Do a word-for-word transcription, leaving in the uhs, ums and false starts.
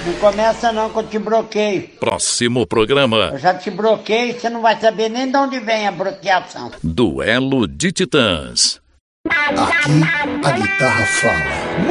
Não começa não que eu te bloqueio. Próximo programa. Eu já te bloqueei, você não vai saber nem de onde vem a bloqueação. Duelo de Titãs. Aqui a guitarra fala.